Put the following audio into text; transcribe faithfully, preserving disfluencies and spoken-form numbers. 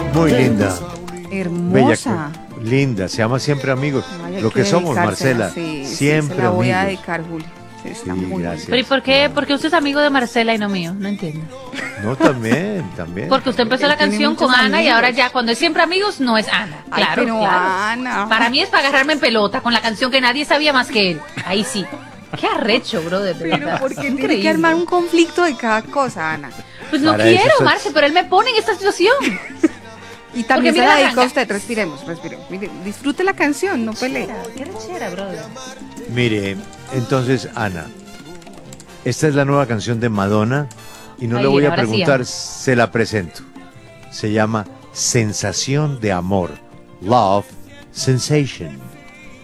Muy linda. Hermosa. Bella, linda, se llama Siempre Amigos. Ay, hay Lo que somos, dedicársela, Marcela. sí, sí, Siempre se la voy a amigos. dedicar, Julio. Sí, está Sí, muy gracias. Pero ¿y por qué? Porque usted es amigo de Marcela y no mío, no entiendo. No, también, también. Porque usted empezó Él la tiene canción muchos con Ana y amigos. ahora ya cuando es siempre amigos no es Ana. Ay, Claro, pero claro. Ana. Para mí es para agarrarme en pelota con la canción que nadie sabía más que él. Ahí sí. Qué arrecho, brother, de Pero verdad. porque tiene Increíble. que armar un conflicto de cada cosa, Ana. Pues no Para eso quiero, soy- Marce, pero él me pone en esta situación. Y también Porque se mira la la dedico a ganga. usted. Respiremos, respiremos. Mire, disfrute la canción, no pelee. Qué rechera, brother. Mire, entonces, Ana, esta es la nueva canción de Madonna y no Ahí le voy viene, a ahora sí, preguntar, Ana. se la presento. Se llama Sensación de Amor. Love Sensation.